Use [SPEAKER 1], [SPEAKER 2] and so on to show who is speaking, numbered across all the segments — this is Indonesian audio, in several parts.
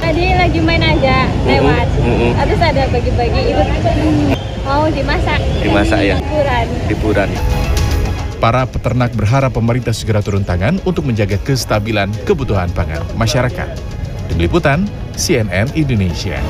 [SPEAKER 1] Tadi lagi main aja lewat. Terus ada bagi-bagi itu mau dimasak.
[SPEAKER 2] Dimasak ya. Liburan.
[SPEAKER 3] Para peternak berharap pemerintah segera turun tangan untuk menjaga kestabilan kebutuhan pangan masyarakat. Tim Liputan CNN Indonesia.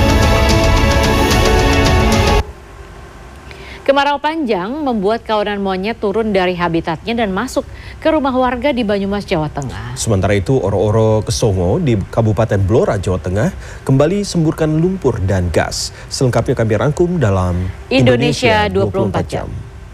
[SPEAKER 4] Kemarau panjang membuat kawanan monyet turun dari habitatnya dan masuk ke rumah warga di Banyumas, Jawa Tengah.
[SPEAKER 5] Sementara itu, oro-oro Kesongo di Kabupaten Blora, Jawa Tengah kembali semburkan lumpur dan gas. Selengkapnya kami rangkum dalam
[SPEAKER 4] Indonesia 24 jam.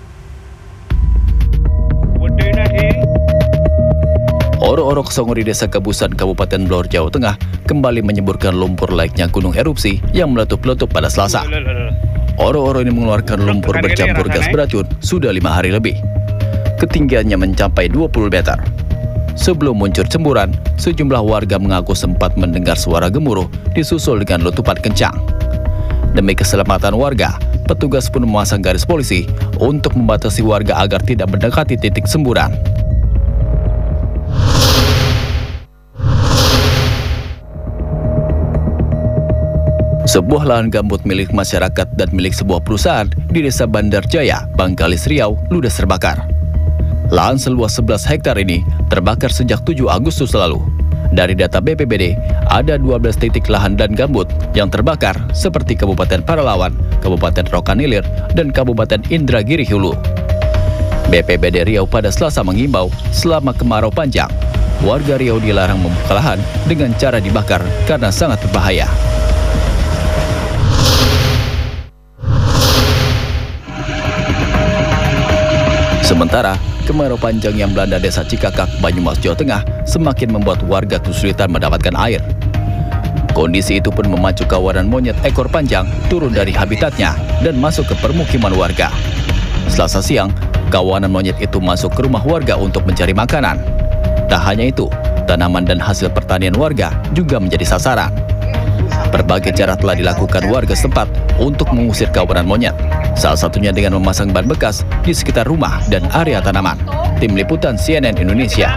[SPEAKER 2] Oro-oro Kesongo di Desa Kebusan, Kabupaten Blora, Jawa Tengah kembali menyemburkan lumpur layaknya gunung erupsi yang meletup-letup pada Selasa. Oro-oro ini mengeluarkan lumpur bercampur gas beracun sudah 5 hari lebih. Ketinggiannya mencapai 20 meter. Sebelum muncul semburan, sejumlah warga mengaku sempat mendengar suara gemuruh disusul dengan letupan kencang. Demi keselamatan warga, petugas pun memasang garis polisi untuk membatasi warga agar tidak mendekati titik semburan. Sebuah lahan gambut milik masyarakat dan milik sebuah perusahaan di Desa Bandar Jaya, Bangkalis, Riau, ludes terbakar. Lahan seluas 11 hektar ini terbakar sejak 7 Agustus lalu. Dari data BPBD, ada 12 titik lahan dan gambut yang terbakar seperti Kabupaten Paralawan, Kabupaten Rokan Hilir, dan Kabupaten Indragiri Hulu. BPBD Riau pada Selasa mengimbau selama kemarau panjang, warga Riau dilarang membuka lahan dengan cara dibakar karena sangat berbahaya. Sementara, kemarau panjang yang melanda Desa Cikakak, Banyumas, Jawa Tengah semakin membuat warga kesulitan mendapatkan air. Kondisi itu pun memacu kawanan monyet ekor panjang turun dari habitatnya dan masuk ke permukiman warga. Selasa siang, kawanan monyet itu masuk ke rumah warga untuk mencari makanan. Tak hanya itu, tanaman dan hasil pertanian warga juga menjadi sasaran. Berbagai cara telah dilakukan warga setempat untuk mengusir kawanan monyet. Salah satunya dengan memasang ban bekas di sekitar rumah dan area tanaman. Tim Liputan CNN Indonesia.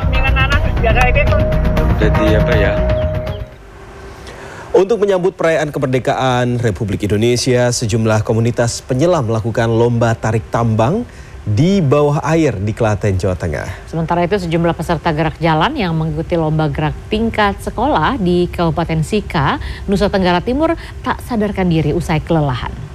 [SPEAKER 2] Jadi apa ya?
[SPEAKER 5] Untuk menyambut perayaan kemerdekaan Republik Indonesia, sejumlah komunitas penyelam melakukan lomba tarik tambang di bawah air di Klaten, Jawa Tengah.
[SPEAKER 4] Sementara itu sejumlah peserta gerak jalan yang mengikuti lomba gerak tingkat sekolah di Kabupaten Sika, Nusa Tenggara Timur tak sadarkan diri usai kelelahan.